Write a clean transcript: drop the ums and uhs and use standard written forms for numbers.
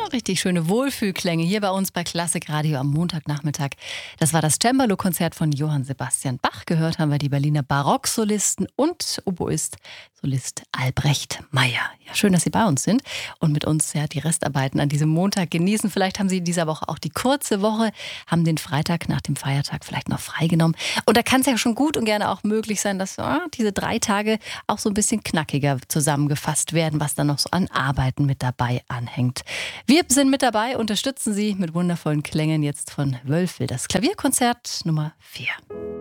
Richtig schöne Wohlfühlklänge hier bei uns bei Klassik Radio am Montagnachmittag. Das war das Cembalo-Konzert von Johann Sebastian Bach. Gehört haben wir die Berliner Barocksolisten und Oboist, Solist Albrecht Meyer. Ja, schön, dass Sie bei uns sind und mit uns die Restarbeiten an diesem Montag genießen. Vielleicht haben Sie in dieser Woche auch die kurze Woche, haben den Freitag nach dem Feiertag vielleicht noch freigenommen. Und da kann es ja schon gut und gerne auch möglich sein, dass diese 3 Tage auch so ein bisschen knackiger zusammengefasst werden, was dann noch so an Arbeiten mit dabei anhängt. Wir sind mit dabei, unterstützen Sie mit wundervollen Klängen jetzt von Wölfel, das Klavierkonzert Nummer 4.